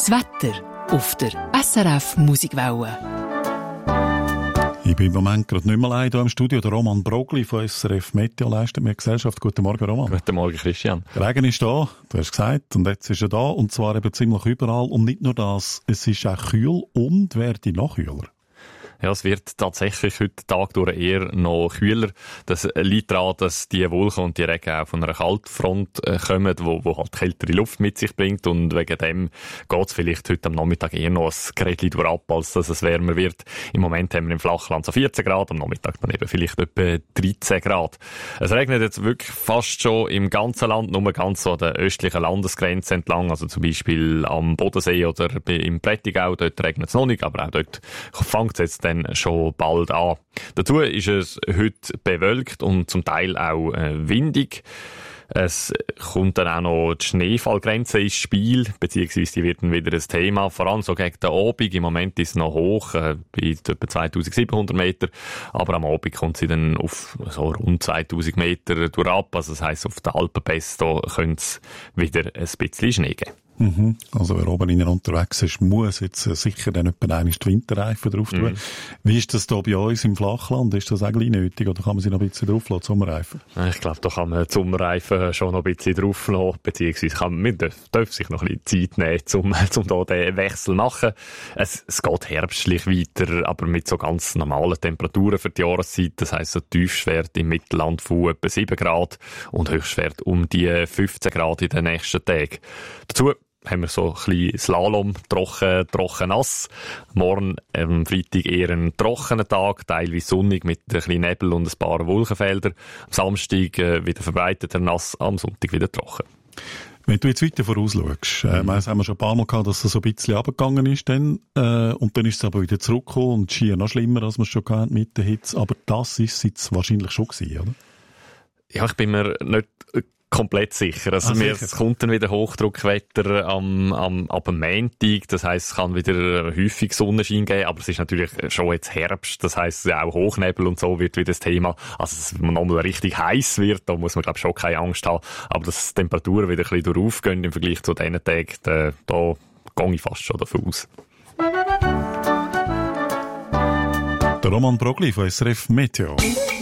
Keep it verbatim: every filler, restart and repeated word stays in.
Das Wetter auf der S R F Musikwelle. Ich bin im Moment gerade nicht mehr allein hier im Studio. Der Roman Brogli von S R F Meteo leistet mir Gesellschaft. Guten Morgen, Roman. Guten Morgen, Christian. Der Regen ist da, du hast gesagt, und jetzt ist er da, und zwar eben ziemlich überall. Und nicht nur das, es ist auch kühl und wird noch kühler. Ja, es wird tatsächlich heute Tag durch eher noch kühler. Das liegt daran, dass die Wolken und die Regen auch von einer Kaltfront äh, kommen, wo, wo halt kältere Luft mit sich bringt. Und wegen dem geht es vielleicht heute am Nachmittag eher noch ein Grätchen durch ab, als dass es wärmer wird. Im Moment haben wir im Flachland so vierzehn Grad, am Nachmittag dann eben vielleicht etwa dreizehn Grad. Es regnet jetzt wirklich fast schon im ganzen Land, nur ganz so an der östlichen Landesgrenze entlang, also zum Beispiel am Bodensee oder im Prättigau. Dort regnet es noch nicht, aber auch dort fängt es jetzt dann schon bald an. Dazu ist es heute bewölkt und zum Teil auch äh, windig. Es kommt dann auch noch die Schneefallgrenze ins Spiel, beziehungsweise die wird dann wieder ein Thema, vor allem so gegen den Abend. Im Moment ist es noch hoch, äh, bei etwa zweitausendsiebenhundert Meter, aber am Abend kommt sie dann auf so rund zweitausend Meter durch ab. Also das heisst, auf den Alpenpässe da könnte es wieder ein bisschen Schnee geben. Mhm. Also wer oben innen unterwegs ist, muss jetzt äh, sicher dann etwa einmal die Winterreifen drauf tun. Mhm. Wie ist das da bei uns im Flachland? Ist das eigentlich nötig oder kann man sie noch ein bisschen drauf lassen, Sommerreifen? Ich glaube, da kann man die Sommerreifen schon noch ein bisschen drauf lassen, beziehungsweise kann man, man darf, darf sich noch ein bisschen Zeit nehmen, um, um da den Wechsel zu machen. Es, es geht herbstlich weiter, aber mit so ganz normalen Temperaturen für die Jahreszeit. Das heisst, so Tiefstwert im Mittelland von etwa sieben Grad und Höchstwert um die fünfzehn Grad in den nächsten Tagen. Dazu haben wir so ein bisschen Slalom, trocken, trocken nass. Morgen am Freitag eher ein trockener Tag, teilweise sonnig mit ein bisschen Nebel und ein paar Wolkenfelder. Am Samstag äh, wieder verbreiteter nass, am Sonntag wieder trocken. Wenn du jetzt weiter vorausschaust, äh, mhm. das haben wir schon ein paar Mal gehabt, dass es so ein bisschen runtergegangen ist dann, äh, und dann ist es aber wieder zurückgekommen und schier noch schlimmer, als wir es schon hatten mit der Hitze. Aber das ist es jetzt wahrscheinlich schon gewesen, oder? Ja, ich bin mir nicht komplett sicher. Also, ah, mir, es kommt dann wieder Hochdruckwetter am, am, ab dem Montag. Das heisst, es kann wieder häufig Sonnenschein geben, aber es ist natürlich schon jetzt Herbst. Das heisst, auch Hochnebel und so wird wieder das Thema. Also, dass es nochmal richtig heiß wird, da muss man, glaube ich, schon keine Angst haben. Aber dass die Temperaturen wieder ein bisschen aufgehen im Vergleich zu diesen Tagen, da, da gehe ich fast schon davon aus. Der Roman Brogli von S R F Meteo.